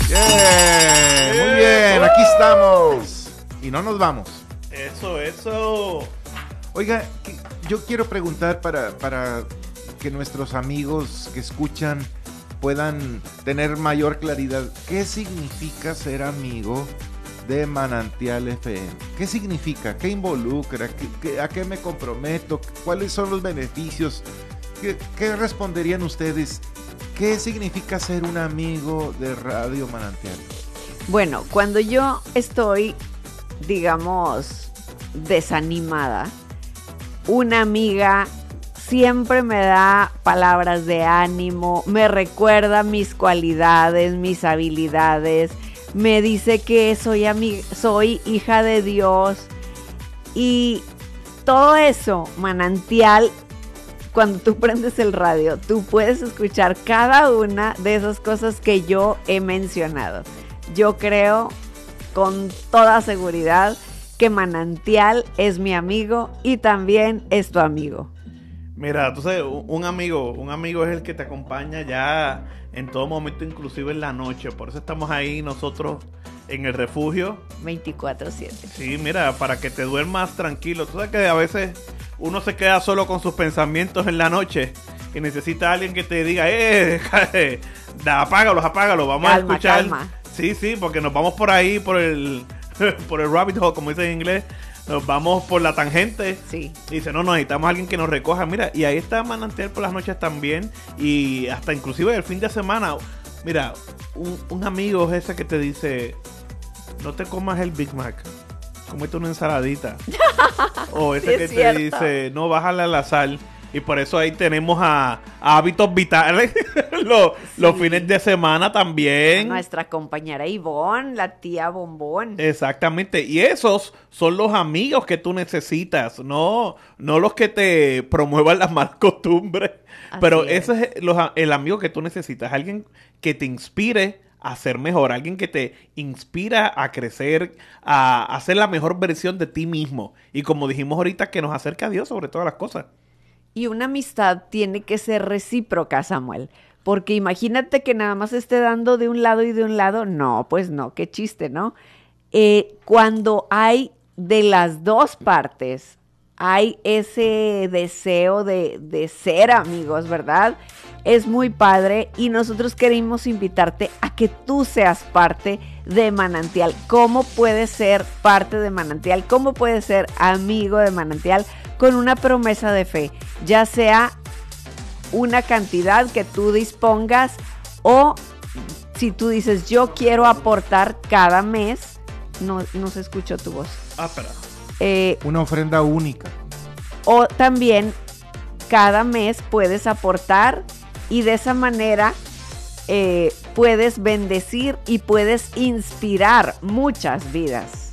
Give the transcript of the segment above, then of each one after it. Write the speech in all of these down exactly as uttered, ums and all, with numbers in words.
Yeah, muy bien, aquí estamos. Y no nos vamos. Eso, eso. Oiga, yo quiero preguntar para, para que nuestros amigos que escuchan puedan tener mayor claridad. ¿Qué significa ser amigo de Manantial F M? ¿Qué significa? ¿Qué involucra? ¿Qué, qué, ¿A qué me comprometo? ¿Cuáles son los beneficios? ¿Qué, qué responderían ustedes? ¿Qué significa ser un amigo de Radio Manantial? Bueno, cuando yo estoy, digamos, desanimada, una amiga siempre me da palabras de ánimo, me recuerda mis cualidades, mis habilidades, me dice que soy, ami- soy hija de Dios y todo eso, Manantial. Cuando tú prendes el radio, tú puedes escuchar cada una de esas cosas que yo he mencionado. Yo creo con toda seguridad que Manantial es mi amigo y también es tu amigo. Mira, tú sabes, un amigo, un amigo es el que te acompaña ya en todo momento, inclusive en la noche. Por eso estamos ahí nosotros en el refugio. veinticuatro siete. Sí, mira, para que te duermas tranquilo. Tú sabes que a veces uno se queda solo con sus pensamientos en la noche y necesita a alguien que te diga, eh, eh da, apágalos, apágalos, vamos calma, a escuchar. Calma. Sí, sí, porque nos vamos por ahí, por el, por el rabbit hole, como dicen en inglés. Nos vamos por la tangente. Sí. Y dice, no, no, necesitamos a alguien que nos recoja. Mira, y ahí está Manantial por las noches también. Y hasta inclusive el fin de semana. Mira, un, un amigo es ese que te dice, no te comas el Big Mac, cómete una ensaladita. O ese Sí, que es te cierto. dice, no, bájale a la sal. Y por eso ahí tenemos a, a Hábitos Vitales los, Sí. los fines de semana también. Nuestra compañera Ivonne, la tía Bombón. Exactamente, y esos son los amigos que tú necesitas, no, no los que te promuevan las malas costumbres. Así Pero es. ese es los, el amigo que tú necesitas, alguien que te inspire a ser mejor, alguien que te inspira a crecer, a, a ser la mejor versión de ti mismo. Y como dijimos ahorita, que nos acerca a Dios sobre todas las cosas. Y una amistad tiene que ser recíproca, Samuel. Porque imagínate que nada más esté dando de un lado y de un lado. No, pues no, qué chiste, ¿no? Eh, cuando hay de las dos partes, hay ese deseo de, de ser amigos, ¿verdad? Es muy padre y nosotros queremos invitarte a que tú seas parte de Manantial. ¿Cómo puedes ser parte de Manantial? ¿Cómo puedes ser amigo de Manantial? Con una promesa de fe, ya sea una cantidad que tú dispongas o si tú dices yo quiero aportar cada mes, no, no se escuchó tu voz. Ah, espera. Eh, Una ofrenda única. o también cada mes puedes aportar y de esa manera eh, puedes bendecir y puedes inspirar muchas vidas.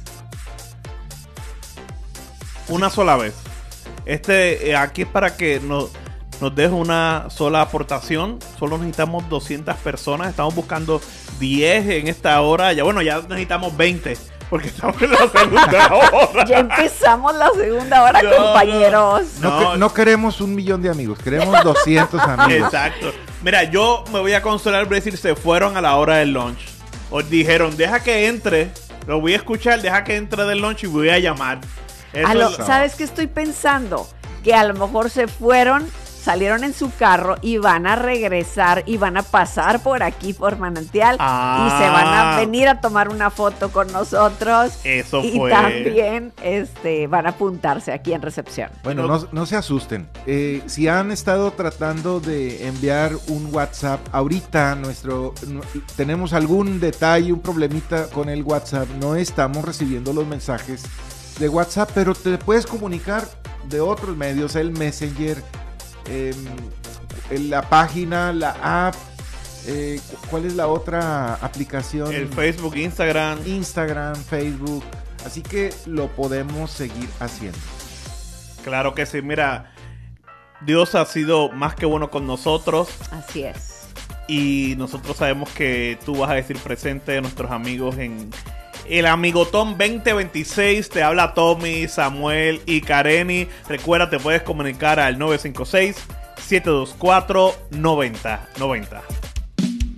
Una sola vez. Este, eh, aquí es para que nos, nos deje una sola aportación. Solo necesitamos doscientas personas. Estamos buscando diez en esta hora. Ya, bueno, ya necesitamos veinte. Porque estamos en la segunda hora. Ya empezamos la segunda hora, No, compañeros. No, No. que- no queremos un millón de amigos, queremos doscientos amigos. Exacto. Mira, yo me voy a consolar, voy a decir, se fueron a la hora del lunch. O dijeron, deja que entre, lo voy a escuchar, deja que entre del lunch y voy a llamar. Eso A lo- es- ¿Sabes qué estoy pensando? Que a lo mejor se fueron, salieron en su carro y van a regresar y van a pasar por aquí, por Manantial, Ah. y se van a venir a tomar una foto con nosotros. Eso y fue. también este, van a apuntarse aquí en recepción. Bueno, no, no se asusten. Eh, si han estado tratando de enviar un WhatsApp, ahorita nuestro no- tenemos algún detalle, un problemita con el WhatsApp. No estamos recibiendo los mensajes de WhatsApp, pero te puedes comunicar de otros medios, el Messenger, eh, la página, la app. Eh, ¿Cuál es la otra aplicación? El Facebook, Instagram. Instagram, Facebook. Así que lo podemos seguir haciendo. Claro que sí, mira, Dios ha sido más que bueno con nosotros Así es. y nosotros sabemos que tú vas a decir presente de nuestros amigos en el Amigotón veinte veintiséis. Te habla Tommy, Samuel y Kareni. Recuerda, te puedes comunicar al nueve cinco seis, siete dos cuatro, nueve cero nueve cero.